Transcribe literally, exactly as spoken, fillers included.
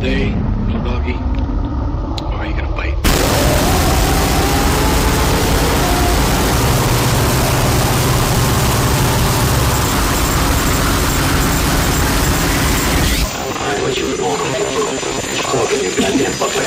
day, little doggy? Or are you gonna bite? What you want? Talking your goddamn bucket.